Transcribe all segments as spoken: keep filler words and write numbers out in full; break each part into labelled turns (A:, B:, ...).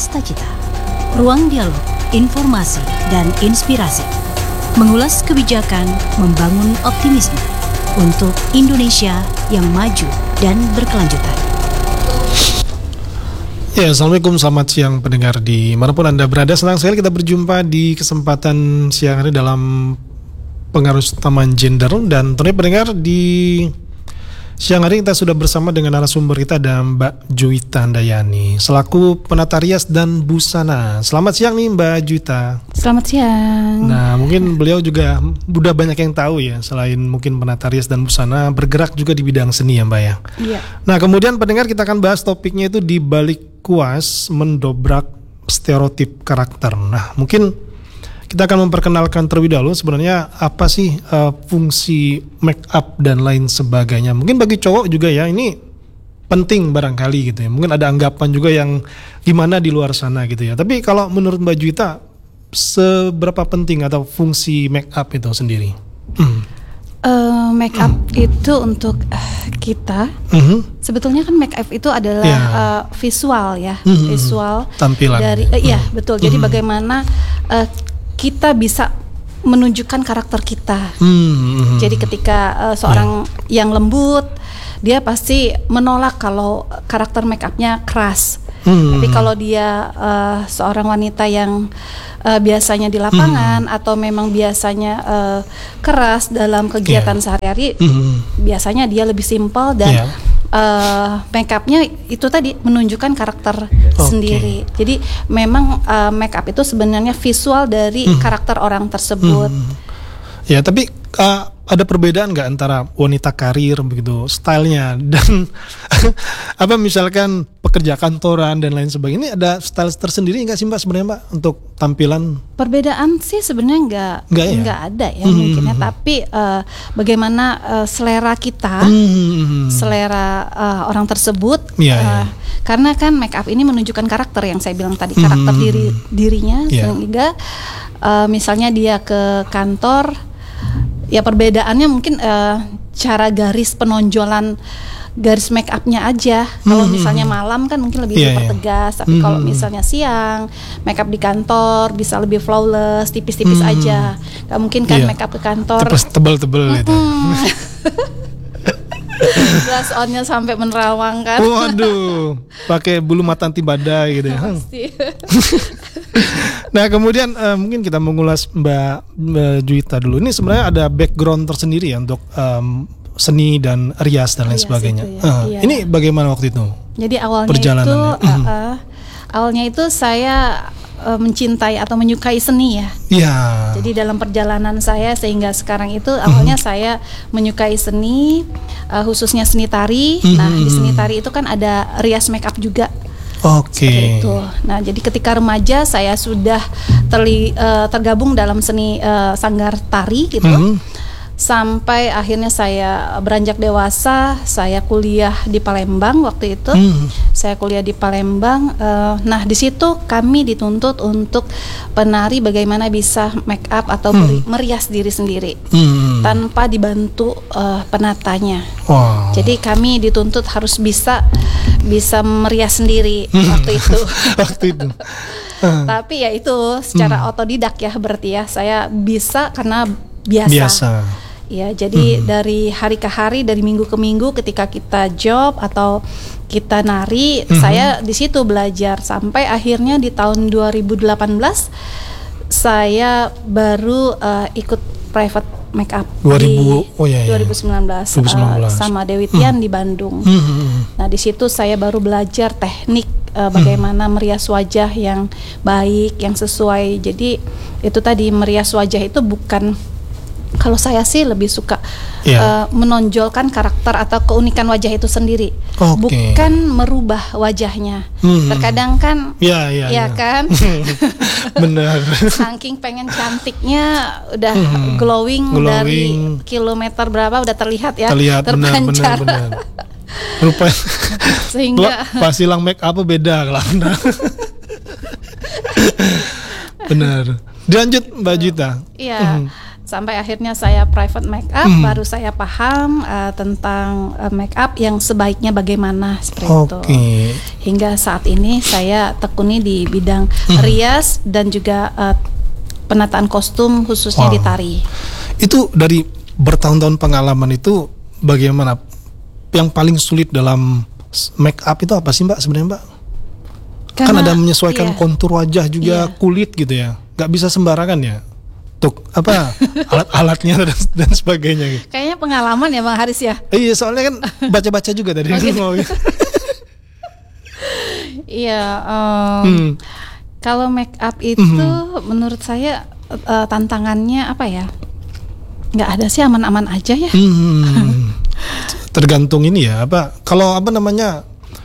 A: Casta Cita. Ruang dialog, informasi, dan inspirasi. Mengulas kebijakan, membangun optimisme untuk Indonesia yang maju dan berkelanjutan.
B: Ya, Assalamualaikum, selamat siang pendengar di manapun Anda berada. Senang sekali kita berjumpa di kesempatan siang hari dalam pengaruh utama gender. Dan tentunya pendengar, di siang hari kita sudah bersama dengan narasumber kita, ada Mbak Juwita Handayani selaku penata rias dan busana. Selamat siang nih Mbak Juwita.
C: Selamat siang.
B: Nah, mungkin beliau juga udah banyak yang tahu ya, selain mungkin penata rias dan busana, bergerak juga di bidang seni ya Mbak ya.
C: Iya.
B: Nah, kemudian pendengar, kita akan bahas topiknya itu di balik kuas mendobrak stereotip karakter. Nah, mungkin kita akan memperkenalkan terlebih dahulu sebenarnya apa sih uh, fungsi make up dan lain sebagainya. Mungkin bagi cowok juga ya ini penting barangkali gitu ya. Mungkin ada anggapan juga yang gimana di luar sana gitu ya. Tapi kalau menurut Mbak Juwita, seberapa penting atau fungsi make up itu sendiri? Hmm.
C: Uh, make up hmm. itu untuk uh, kita. Hmm. Sebetulnya kan make up itu adalah yeah. uh, visual ya, hmm. visual
B: tampilan
C: dari. Uh, iya betul. Jadi hmm. bagaimana uh, kita bisa menunjukkan karakter kita. Hmm. Jadi ketika uh, seorang yeah. yang lembut, dia pasti menolak kalau karakter make upnya keras. Hmm. Tapi kalau dia uh, seorang wanita yang uh, biasanya di lapangan hmm. atau memang biasanya uh, keras dalam kegiatan yeah. sehari-hari, hmm. biasanya dia lebih simpel dan yeah. Uh, make upnya itu tadi menunjukkan karakter okay. sendiri. Jadi memang uh, make up itu sebenarnya visual dari hmm. karakter orang tersebut. Hmm.
B: Ya, tapi uh, ada perbedaan nggak antara wanita karir begitu stylenya dan apa misalkan pekerja kantoran dan lain sebagainya? Ini ada style tersendiri nggak sih Mbak sebenarnya Mbak untuk tampilan?
C: Perbedaan sih sebenarnya nggak nggak ya? ada ya hmm. mungkinnya. Tapi uh, bagaimana uh, selera kita, hmm. selera uh, orang tersebut. Ya, uh, ya. Karena kan make up ini menunjukkan karakter yang saya bilang tadi, karakter hmm. diri dirinya yeah. sehingga uh, misalnya dia ke kantor. Ya perbedaannya mungkin uh, cara garis penonjolan garis make upnya aja. Kalau mm-hmm. misalnya malam kan mungkin lebih yeah, dipertegas, yeah. tapi mm-hmm. kalau misalnya siang make up di kantor bisa lebih flawless, tipis-tipis mm-hmm. aja. Gak mungkin kan yeah. make up ke kantor
B: tebel-tebel mm-hmm. itu.
C: Blush onnya sampai menerawang kan.
B: Waduh, pakai bulu mata anti badai gitu ya. Nah, kemudian uh, mungkin kita mengulas Mbak, Mbak Juwita dulu. Ini sebenarnya ada background tersendiri ya untuk um, seni dan rias dan lain rias sebagainya. Ya, uh, iya. Ini bagaimana waktu itu?
C: Jadi awalnya itu, uh, uh, awalnya itu saya uh, mencintai atau menyukai seni ya. Iya. Jadi dalam perjalanan saya sehingga sekarang itu awalnya mm-hmm. saya menyukai seni, uh, khususnya seni tari. Mm-hmm. Nah di seni tari itu kan ada rias make up juga. Oke. Okay. Itu. Nah, jadi ketika remaja saya sudah terli, uh, tergabung dalam seni uh, sanggar tari gitu. Mm-hmm. Sampai akhirnya saya beranjak dewasa, saya kuliah di Palembang waktu itu. Mm. Saya kuliah di Palembang. Uh, nah, di situ kami dituntut untuk penari bagaimana bisa make up atau mm. merias diri sendiri mm. tanpa dibantu uh, penatanya. Wow. Jadi kami dituntut harus bisa bisa merias sendiri mm. waktu itu. waktu itu. Uh. Tapi ya itu secara mm. otodidak ya berarti ya. Saya bisa karena biasa. Biasa. Ya, jadi hmm. dari hari ke hari, dari minggu ke minggu, ketika kita job atau kita nari, hmm. saya di situ belajar sampai akhirnya di tahun dua ribu delapan belas saya baru uh, ikut private make up dua ribu, di oh iya, iya. dua ribu sembilan belas, dua ribu sembilan belas. Uh, sama Dewi Tian hmm. di Bandung. Hmm. Nah, di situ saya baru belajar teknik uh, bagaimana hmm. merias wajah yang baik, yang sesuai. Jadi itu tadi merias wajah itu bukan, kalau saya sih lebih suka yeah. uh, menonjolkan karakter atau keunikan wajah itu sendiri, okay. bukan merubah wajahnya. Hmm. Terkadang kan, yeah, yeah, ya yeah. kan, benar. Saking pengen cantiknya, udah hmm. glowing, glowing dari kilometer berapa udah terlihat ya,
B: terlihat terpancar. Benar, benar, benar. Rupa sehingga pas hilang make up beda kalau benar. Dilanjut Mbak Juwita.
C: Iya. Hmm. Sampai akhirnya saya private make up,
B: mm.
C: baru saya paham uh, tentang uh, make up yang sebaiknya bagaimana seperti
B: okay.
C: itu. Hingga saat ini saya tekuni di bidang mm. rias dan juga uh, penataan kostum khususnya wow. di tari.
B: Itu dari bertahun-tahun pengalaman itu bagaimana? Yang paling sulit dalam make up itu apa sih Mbak sebenarnya Mbak? Karena, kan ada menyesuaikan iya. kontur wajah juga iya. kulit gitu ya, nggak bisa sembarangan ya. Untuk apa alat-alatnya dan, dan sebagainya gitu.
C: Kayaknya pengalaman ya Bang Haris ya.
B: Iya soalnya kan baca-baca juga tadi.
C: Okay. Iya. Um, hmm. Kalau make up itu hmm. menurut saya uh, tantangannya apa ya? Nggak ada sih, aman-aman aja ya. Hmm. Tergantung
B: ini ya apa? Kalau apa namanya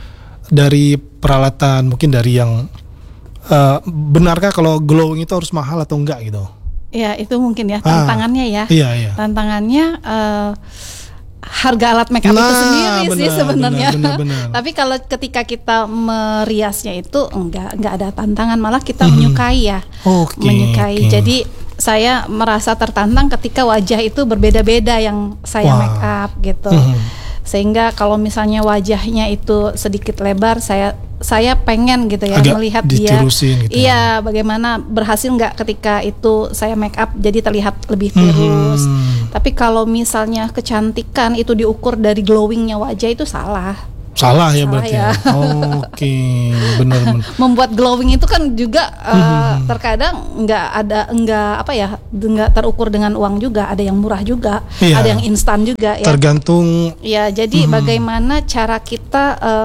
B: dari peralatan mungkin dari yang uh, benarkah kalau glowing itu harus mahal atau enggak gitu?
C: Ya itu mungkin ya tantangannya ya.
B: Ah, iya, iya.
C: Tantangannya uh, harga alat make up
B: nah,
C: itu sendiri benar, sih sebenarnya.
B: Benar, benar, benar.
C: Tapi kalau ketika kita meriasnya itu enggak enggak ada tantangan, malah kita mm-hmm. menyukai ya.
B: Okay,
C: menyukai. Okay. Jadi saya merasa tertantang ketika wajah itu berbeda-beda yang saya wow. make up gitu. Mm-hmm. Sehingga kalau misalnya wajahnya itu sedikit lebar, saya saya pengen gitu ya agak melihat dia gitu iya ya. Bagaimana berhasil nggak ketika itu saya make up jadi terlihat lebih tirus. Hmm. Tapi kalau misalnya kecantikan itu diukur dari glowingnya wajah itu salah.
B: Salah ya salah berarti. Ya. Oh, oke, okay. Benar-benar.
C: Membuat glowing itu kan juga uh, hmm. terkadang nggak ada nggak apa ya nggak terukur dengan uang juga. Ada yang murah juga, ya. Ada yang instan juga. Ya.
B: Tergantung.
C: Ya jadi hmm. bagaimana cara kita uh,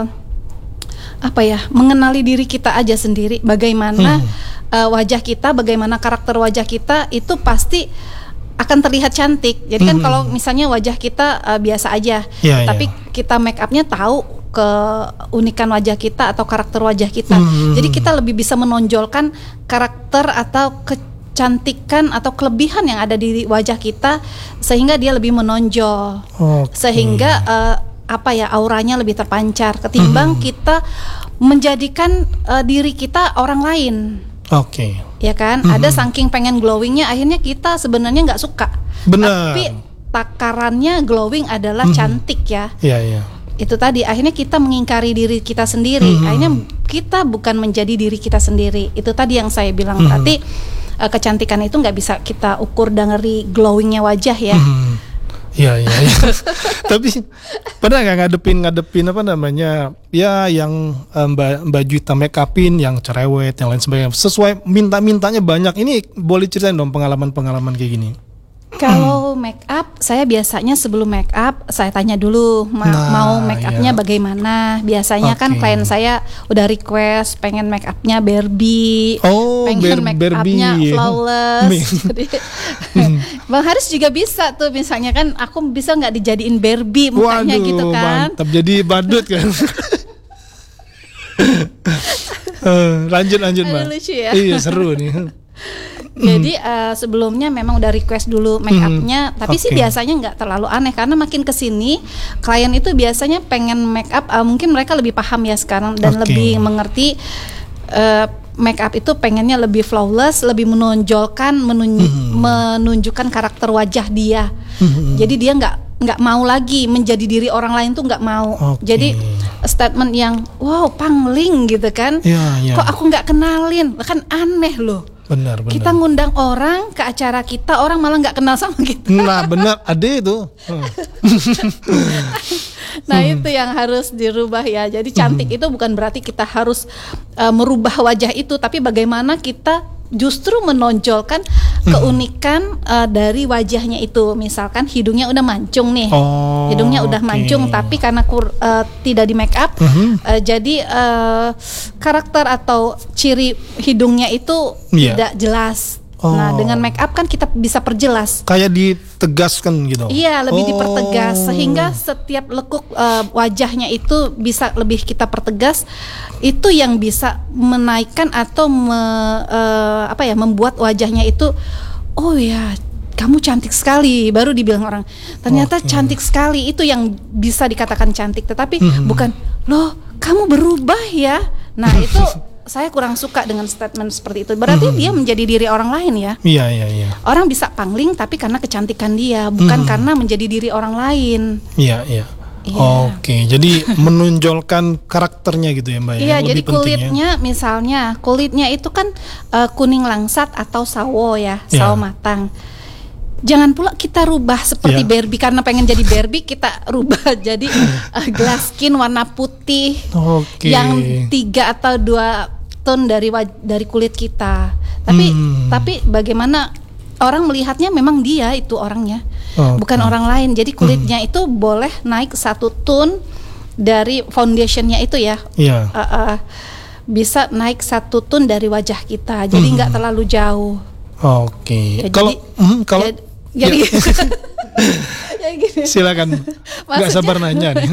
C: apa ya mengenali diri kita aja sendiri. Bagaimana hmm. uh, wajah kita, bagaimana karakter wajah kita itu pasti akan terlihat cantik. Jadi kan hmm. kalau misalnya wajah kita uh, biasa aja, ya, tapi ya. kita make upnya tahu keunikan wajah kita atau karakter wajah kita. Hmm. Jadi kita lebih bisa menonjolkan karakter atau kecantikan atau kelebihan yang ada di wajah kita sehingga dia lebih menonjol. Okay. Sehingga uh, apa ya auranya lebih terpancar ketimbang hmm. kita menjadikan uh, diri kita orang lain.
B: Oke. Okay.
C: Ya kan, mm-hmm. ada saking pengen glowingnya, akhirnya kita sebenarnya nggak suka.
B: Benar.
C: Tapi takarannya glowing adalah mm-hmm. cantik ya.
B: Iya iya.
C: Itu tadi akhirnya kita mengingkari diri kita sendiri. Mm-hmm. Akhirnya kita bukan menjadi diri kita sendiri. Itu tadi yang saya bilang. Mm-hmm. Berarti uh, kecantikan itu nggak bisa kita ukur dari glowingnya wajah ya. Mm-hmm.
B: Iya iya. Ya. Tapi pernah nggak ngadepin ngadepin apa namanya ya yang um, Mbak Mbak Juwita make upin yang cerewet yang lain sebagainya sesuai minta-mintanya banyak. Ini boleh ceritain dong pengalaman-pengalaman kayak gini.
C: Kalau make up, saya biasanya sebelum make up saya tanya dulu ma- nah, mau make upnya iya. bagaimana. Biasanya okay. kan klien saya udah request pengen make upnya Barbie,
B: oh,
C: pengen
B: ber-
C: make
B: Barbie.
C: upnya flawless. Jadi, Bang Haris juga bisa tuh, misalnya kan aku bisa nggak dijadiin Barbie mukanya. Waduh, gitu kan?
B: Mantap, jadi badut kan. uh, lanjut lanjut Mbak.
C: Lucu ya?
B: Iya seru nih.
C: Jadi uh, sebelumnya memang udah request dulu make upnya, hmm, tapi okay. sih biasanya nggak terlalu aneh karena makin kesini klien itu biasanya pengen make up, uh, mungkin mereka lebih paham ya sekarang dan okay. lebih mengerti uh, make up itu pengennya lebih flawless, lebih menonjolkan, menun- hmm. menunjukkan karakter wajah dia. Hmm. Jadi dia nggak nggak mau lagi menjadi diri orang lain tuh nggak mau. Okay. Jadi statement yang wow pangling gitu kan,
B: ya, ya.
C: kok aku nggak kenalin, kan aneh loh.
B: Benar, benar.
C: Kita ngundang orang ke acara kita, orang malah nggak kenal sama kita.
B: Nah benar, ada itu.
C: Nah hmm. itu yang harus dirubah ya. Jadi cantik hmm. itu bukan berarti kita harus uh, merubah wajah itu, tapi bagaimana kita justru menonjolkan hmm. keunikan uh, dari wajahnya itu. Misalkan hidungnya udah mancung nih,
B: oh,
C: hidungnya udah
B: okay.
C: mancung, tapi karena kur, uh, tidak di make up, hmm. uh, jadi uh, karakter atau ciri hidungnya itu yeah. tidak jelas. Oh. Nah dengan make up kan kita bisa perjelas.
B: Kayak ditegaskan gitu.
C: Iya lebih
B: oh.
C: dipertegas sehingga setiap lekuk uh, wajahnya itu bisa lebih kita pertegas. Itu yang bisa menaikkan atau me, uh, apa ya membuat wajahnya itu oh ya kamu cantik sekali, baru dibilang orang ternyata okay. cantik sekali, itu yang bisa dikatakan cantik. Tetapi mm-hmm. bukan loh kamu berubah ya. Nah itu saya kurang suka dengan statement seperti itu. Berarti hmm. dia menjadi diri orang lain ya.
B: Iya iya iya.
C: Orang bisa pangling tapi karena kecantikan dia, bukan hmm. karena menjadi diri orang lain.
B: Iya iya. Yeah. Oke, jadi menonjolkan karakternya gitu ya Mbak.
C: Iya, yeah, jadi kulitnya ya. Misalnya kulitnya itu kan uh, kuning langsat atau sawo ya, yeah. sawo matang. Jangan pula kita rubah seperti yeah. Barbie karena pengen jadi Barbie kita rubah jadi uh, glass skin warna putih okay. yang tiga atau dua tone dari dari kulit kita. Tapi hmm. tapi bagaimana orang melihatnya memang dia itu orangnya, okay. bukan orang lain. Jadi kulitnya hmm. itu boleh naik satu tone dari foundationnya itu ya.
B: Yeah.
C: Uh, uh, bisa naik satu tone dari wajah kita. Jadi nggak hmm. terlalu jauh.
B: Oke. Okay. Kalau mm, kalau
C: ya, jadi
B: ya gini. Silakan. Nggak sabar nanya nih.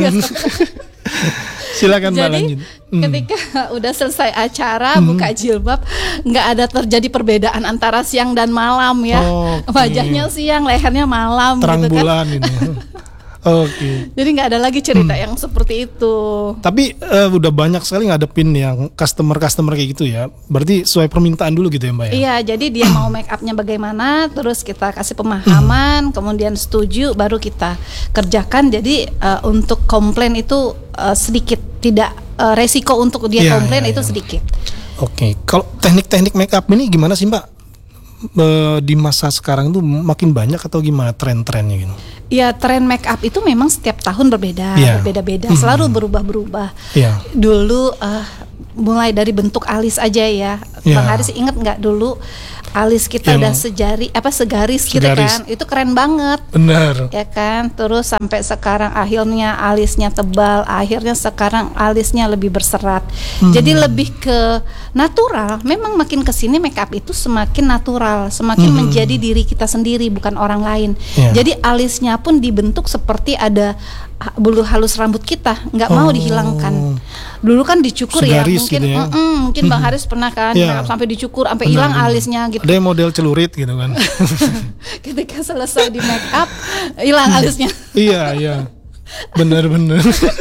B: Silakan Mbak lanjut.
C: Hmm. Ketika udah selesai acara hmm. buka jilbab, nggak ada terjadi perbedaan antara siang dan malam ya. Okay. Wajahnya siang, lehernya malam.
B: Terang
C: gitu
B: bulan
C: kan.
B: ini. Oke. Okay.
C: Jadi nggak ada lagi cerita hmm. yang seperti itu.
B: Tapi uh, udah banyak sekali ngadepin yang customer-customer kayak gitu ya. Berarti sesuai permintaan dulu gitu ya Mbak ya?
C: Iya, jadi dia mau make upnya bagaimana, terus kita kasih pemahaman, hmm. kemudian setuju, baru kita kerjakan. Jadi uh, untuk komplain itu uh, sedikit, tidak uh, resiko untuk dia ya, komplain ya, itu ya. sedikit.
B: Oke, okay. Kalau teknik-teknik make up ini gimana sih Mbak? Uh, di masa sekarang tuh makin banyak atau gimana tren-trennya gitu?
C: Ya, tren make up itu memang setiap tahun berbeda, yeah. berbeda-beda, hmm. selalu berubah-berubah.
B: Yeah.
C: Dulu uh, mulai dari bentuk alis aja ya. Yeah. Bang Haris ingat nggak dulu alis kita Yang udah sejari apa segaris, segaris gitu kan? Itu keren banget.
B: Benar.
C: Ya kan? Terus sampai sekarang akhirnya alisnya tebal, akhirnya sekarang alisnya lebih berserat. Hmm. Jadi lebih ke natural. Memang makin kesini make up itu semakin natural, semakin hmm. menjadi diri kita sendiri bukan orang lain. Yeah. Jadi alisnya pun dibentuk seperti ada bulu halus rambut kita, nggak oh. mau dihilangkan. Dulu kan dicukur
B: Segaris
C: ya, mungkin
B: gitu ya.
C: mm-mm, mungkin Bang Haris pernah kan yeah. sampai dicukur sampai hilang alisnya gitu.
B: Ada yang model celurit gitu kan.
C: Ketika selesai di make up hilang alisnya.
B: Iya iya, benar-benar.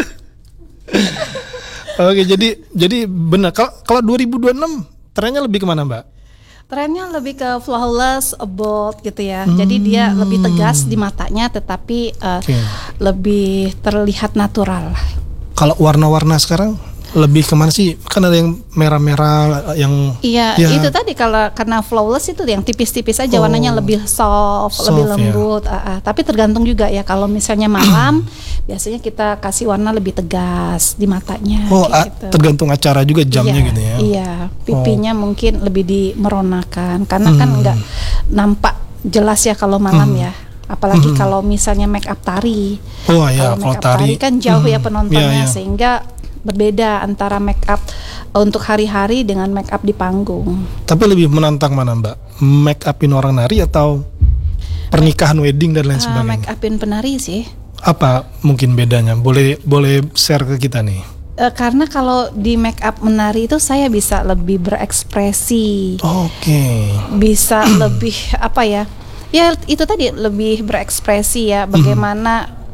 B: Oke, jadi jadi benar. Kalau kalau dua ribu dua puluh enam trennya lebih kemana Mbak?
C: Trennya lebih ke flawless, bold gitu ya. Hmm. Jadi dia lebih tegas di matanya, tetapi uh, okay. lebih terlihat natural.
B: Kalau warna-warna sekarang lebih kemana sih? Kan ada yang merah-merah, yang
C: iya ya. Itu tadi kalau karena flawless itu yang tipis-tipis aja, oh. warnanya lebih soft, soft lebih lembut. Ya. Uh, uh. Tapi tergantung juga ya. Kalau misalnya malam, biasanya kita kasih warna lebih tegas di matanya.
B: Oh, a- gitu. Tergantung acara juga jamnya
C: iya,
B: gitu ya.
C: Iya, pipinya oh. mungkin lebih dimeronakan karena hmm. kan nggak nampak jelas ya kalau malam hmm. ya. Apalagi hmm. kalau misalnya make up tari.
B: Oh iya,
C: kalau make up
B: tari.
C: tari kan jauh hmm. ya penontonnya,
B: yeah, yeah.
C: sehingga berbeda antara make up untuk hari-hari dengan make up di panggung.
B: Tapi lebih menantang mana Mbak? Make upin orang nari atau pernikahan, wedding dan lain uh, sebagainya?
C: Make upin penari sih.
B: Apa mungkin bedanya? Boleh boleh share ke kita nih.
C: Uh, karena kalau di make up menari itu saya bisa lebih berekspresi.
B: Oke. Okay.
C: Bisa lebih apa ya? Ya itu tadi lebih berekspresi ya. Bagaimana mm.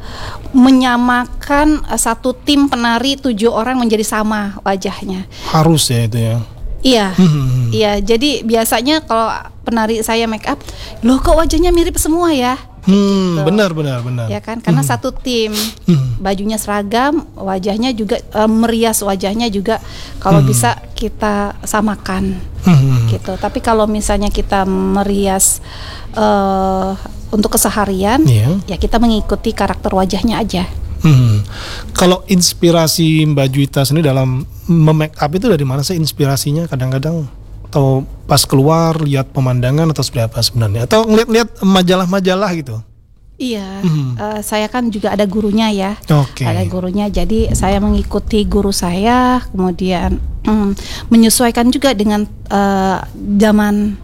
C: menyamakan uh, satu tim penari tujuh orang menjadi sama wajahnya.
B: Harus ya itu ya.
C: Iya, mm-hmm. iya. Jadi biasanya kalau penari saya make up, loh kok wajahnya mirip semua ya?
B: Hmm, gitu. benar benar benar.
C: Ya kan, karena mm-hmm. satu tim, mm-hmm. bajunya seragam, wajahnya juga uh, merias wajahnya juga. Kalau mm-hmm. bisa kita samakan, mm-hmm. gitu. Tapi kalau misalnya kita merias uh, untuk keseharian, yeah. ya kita mengikuti karakter wajahnya aja.
B: Hmm. Kalau inspirasi Mbak Juwita sendiri dalam memake up itu dari mana sih inspirasinya? Kadang-kadang atau pas keluar lihat pemandangan atau seperti apa sebenarnya? Atau ngeliat-lihat majalah-majalah gitu?
C: Iya, hmm. uh, saya kan juga ada gurunya ya.
B: Okay.
C: Ada gurunya, jadi saya mengikuti guru saya, kemudian um, menyesuaikan juga dengan uh, zaman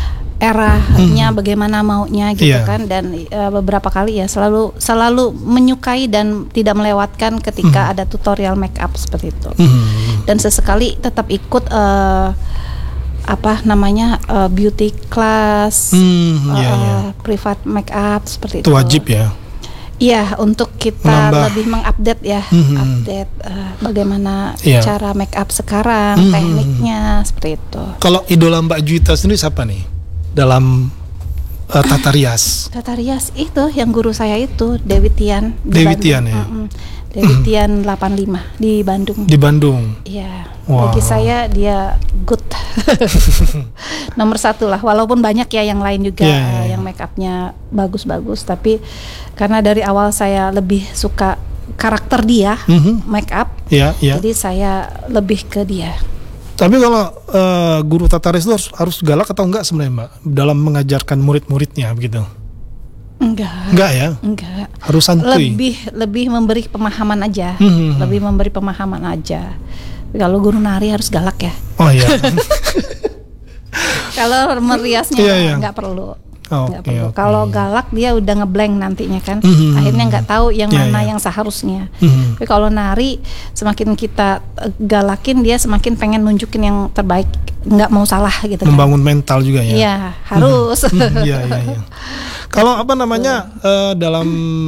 C: eranya hmm. bagaimana maunya gitu yeah. kan, dan uh, beberapa kali ya selalu selalu menyukai dan tidak melewatkan ketika hmm. ada tutorial make up seperti itu. Hmm. Dan sesekali tetap ikut uh, apa namanya uh, beauty class, hmm, uh, yeah, yeah. private make up seperti itu.
B: Itu wajib ya.
C: Iya, untuk kita Menambah. lebih mengupdate ya, mm-hmm. update uh, bagaimana yeah. cara make up sekarang, mm-hmm. tekniknya seperti itu.
B: Kalau idola Mbak Juwita sendiri siapa nih dalam uh, tata rias?
C: Tata rias itu yang guru saya itu Dewi Tian.
B: Dewi Tian ya.
C: Mm-hmm. Dewi Tian delapan puluh lima di Bandung.
B: Di Bandung.
C: Iya. Wow. Bagi saya dia good. Nomor satu lah. Walaupun banyak ya yang lain juga yeah, yeah, yeah. yang make upnya bagus-bagus, tapi karena dari awal saya lebih suka karakter dia mm-hmm. make up, yeah, yeah. jadi saya lebih ke dia.
B: Tapi kalau uh, guru tata rias itu harus, harus galak atau enggak sebenarnya Mbak dalam mengajarkan murid-muridnya begitu?
C: Enggak.
B: Enggak ya?
C: Enggak.
B: Harus santuy.
C: Lebih lebih memberi pemahaman aja.
B: Hmm.
C: Lebih memberi pemahaman aja. Kalau guru nari harus galak ya.
B: Oh iya.
C: Kalau meriasnya
B: iya, iya.
C: enggak perlu.
B: Oh,
C: enggak
B: okay,
C: perlu.
B: okay.
C: Kalau galak dia udah ngeblank nantinya kan.
B: Mm-hmm.
C: Akhirnya enggak tahu yang
B: yeah,
C: mana
B: yeah.
C: yang seharusnya.
B: Mm-hmm.
C: Tapi kalau nari semakin kita galakin dia semakin pengen nunjukin yang terbaik. Enggak mau salah gitu kan.
B: Membangun mental juga ya.
C: Iya, harus.
B: Iya, iya, iya. Kalau apa namanya uh, dalam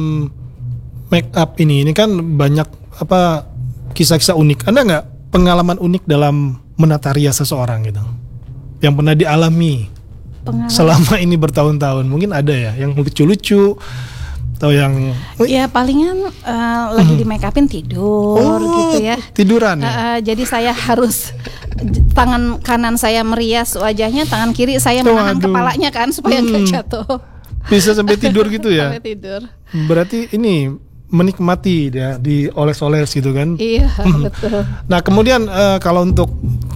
B: make up ini, ini kan banyak apa kisah-kisah unik. Ada nggak pengalaman unik dalam menata rias seseorang gitu, yang pernah dialami pengalaman. Selama ini bertahun-tahun? Mungkin ada ya, yang lucu-lucu atau yang
C: ya palingan uh, lagi di make upin tidur
B: oh,
C: gitu ya.
B: Tiduran ya.
C: Uh, jadi saya harus tangan kanan saya merias wajahnya, tangan kiri saya menahan
B: Waduh.
C: kepalanya kan supaya nggak hmm. jatuh.
B: Bisa sampai tidur gitu ya?
C: Sampai tidur.
B: Berarti ini menikmati ya, dioles-oles gitu kan?
C: Iya, betul.
B: Nah, kemudian uh, kalau untuk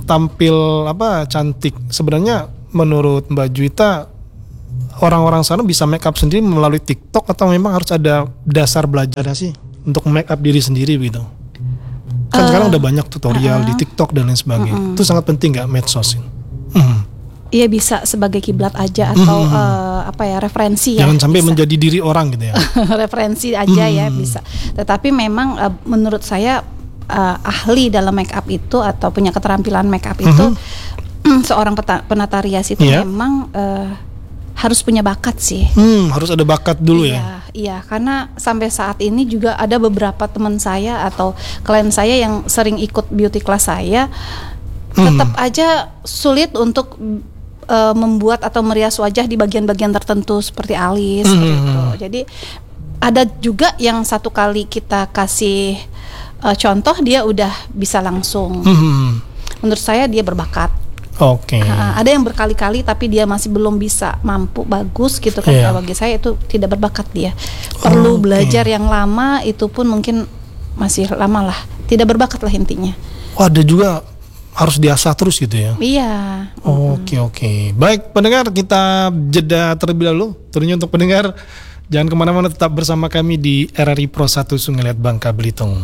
B: tampil apa cantik, sebenarnya menurut Mbak Juwita orang-orang sana bisa make up sendiri melalui TikTok atau memang harus ada dasar belajarnya sih untuk make up diri sendiri gitu? Kan uh, sekarang udah banyak tutorial uh, di TikTok dan lain sebagainya. Uh, uh. Itu sangat penting nggak medsos ini? Uh.
C: Iya, bisa sebagai kiblat aja atau hmm. uh, apa ya referensi ya.
B: Jangan sampai
C: bisa.
B: menjadi diri orang gitu ya.
C: Referensi aja hmm. ya bisa. Tetapi memang uh, menurut saya uh, ahli dalam make up itu atau punya keterampilan make up itu hmm. seorang peta- penata rias itu yeah. memang uh, harus punya bakat sih.
B: Hmm, harus ada bakat dulu
C: iya,
B: ya.
C: Iya, karena sampai saat ini juga ada beberapa teman saya atau klien saya yang sering ikut beauty class saya hmm. tetap aja sulit untuk Uh, membuat atau merias wajah di bagian-bagian tertentu seperti alis mm-hmm. seperti itu. Jadi ada juga yang satu kali kita kasih uh, contoh dia udah bisa langsung. Mm-hmm. Menurut saya dia berbakat.
B: Oke. Okay.
C: Uh, ada yang berkali-kali tapi dia masih belum bisa mampu bagus gitu kan. Yeah. Bagi saya itu tidak berbakat dia. Perlu okay. belajar yang lama, itu pun mungkin masih lama lah. Tidak berbakat lah intinya.
B: Oh, ada juga harus diasah terus gitu ya?
C: Iya.
B: Oke mm-hmm. oke. Baik pendengar, kita jeda terlebih dahulu. Tentunya untuk pendengar jangan kemana-mana, tetap bersama kami di R R I Pro satu Sungai Liat Bangka Belitung.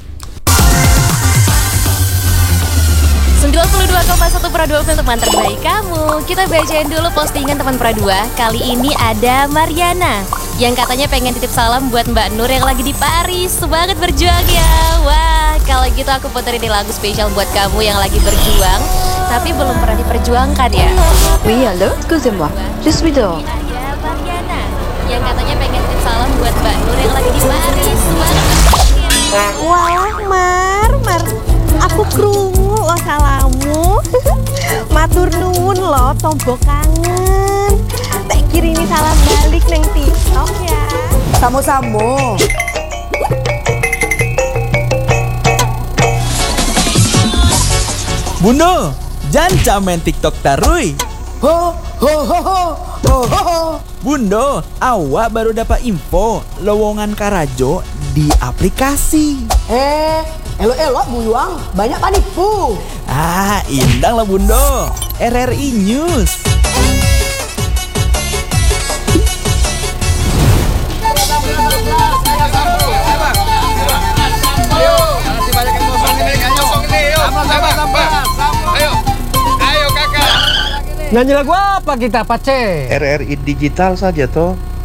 D: sembilan puluh dua koma satu Pro dua untuk teman terbaik kamu. Kita bacain dulu postingan teman Pro dua. Kali ini ada Mariana yang katanya pengen titip salam buat Mbak Nur yang lagi di Paris. Semangat berjuang ya. Wah, kalau gitu aku puterin ini lagu spesial buat kamu yang lagi berjuang tapi belum pernah diperjuangkan ya.
E: Oui, allô, excusez-moi. Je suis dehors.
D: Ada Mariana yang katanya pengen titip salam buat Mbak Nur yang lagi di Paris. Semangat.
E: Wah, Mar, Mar. Aku krungu lo salamu. Matur nuwun lo tombok kangen. Tak kirimi salam balik neng TikTok ya.
F: Samo-samo.
G: Bundo, jangan main TikTok tarui.
F: Ho ho ho ho ho ho ho.
G: Bundo, awak baru dapat info lowongan Karajo di aplikasi.
F: Eh, elok-elok buyuang, banyak panipu.
G: Ah, indang lah Bundo. R R I News.
H: Nyanyi lagu apa kita, Pace?
I: R R I Digital saja toh.